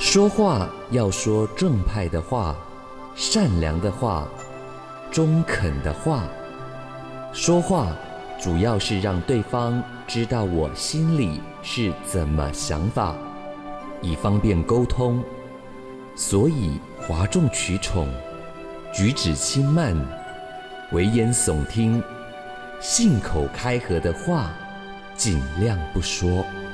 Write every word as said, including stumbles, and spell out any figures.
说话要说正派的话，善良的话，中肯的话。说话主要是让对方知道我心里是怎么想法，以方便沟通。所以哗众取宠、举止轻慢、危言耸听、信口开河的话尽量不说。